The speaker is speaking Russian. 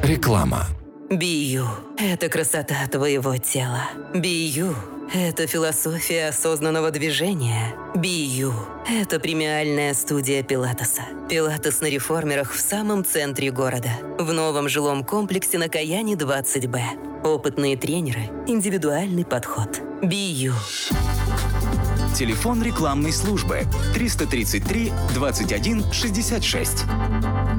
Реклама. Бию – это красота твоего тела. Бию – это философия осознанного движения. Бию – это премиальная студия пилатеса. Пилатес на реформерах в самом центре города. В новом жилом комплексе на Каяне 20Б. Опытные тренеры, индивидуальный подход. Бию. Телефон рекламной службы 333 21 66.